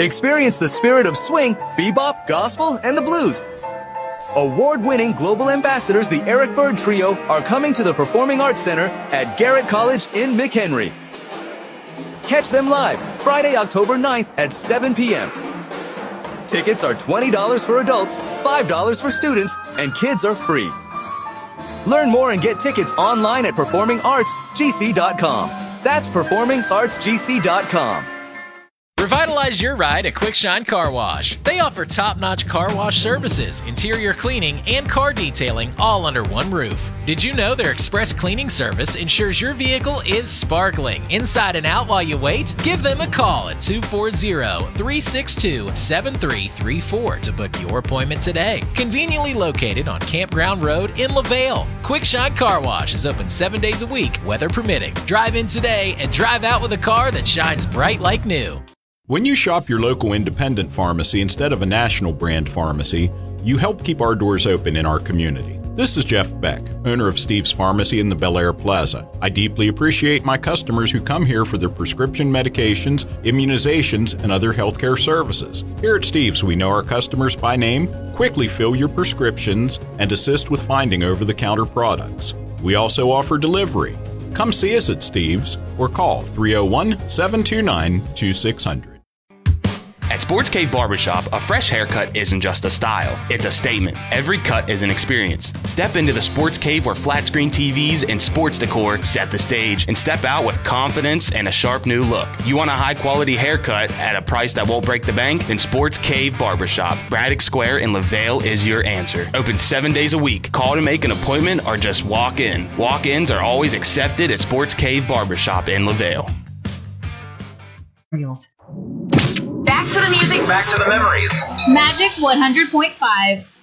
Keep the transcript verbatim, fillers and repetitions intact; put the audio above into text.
Experience the spirit of swing, bebop, gospel, and the blues. Award-winning global ambassadors, the Eric Bird Trio, are coming to the Performing Arts Center at Garrett College in McHenry. Catch them live Friday, October ninth at seven p.m. Tickets are twenty dollars for adults, five dollars for students, and kids are free. Learn more and get tickets online at performing arts g c dot com. That's performing arts g c dot com. Revitalize your ride at Quick Shine Car Wash. They offer top-notch car wash services, interior cleaning, and car detailing all under one roof. Did you know their express cleaning service ensures your vehicle is sparkling inside and out while you wait? Give them a call at two four zero, three six two, seven three three four to book your appointment today. Conveniently located on Campground Road in LaVale, Quick Shine Car Wash is open seven days a week, weather permitting. Drive in today and drive out with a car that shines bright like new. When you shop your local independent pharmacy instead of a national brand pharmacy, you help keep our doors open in our community. This is Jeff Beck, owner of Steve's Pharmacy in the Bel Air Plaza. I deeply appreciate my customers who come here for their prescription medications, immunizations, and other healthcare services. Here at Steve's, we know our customers by name, quickly fill your prescriptions, and assist with finding over-the-counter products. We also offer delivery. Come see us at Steve's or call three oh one, seven two nine, two six zero zero. At Sports Cave Barbershop, a fresh haircut isn't just a style, it's a statement. Every cut is an experience. Step into the Sports Cave where flat screen T Vs and sports decor set the stage, and step out with confidence and a sharp new look. You want a high quality haircut at a price that won't break the bank? Then Sports Cave Barbershop, Braddock Square in LaVale is your answer. Open seven days a week. Call to make an appointment or just walk in. Walk-ins are always accepted at Sports Cave Barbershop in LaVale. Back to the music. Back to the memories. Magic one hundred point five.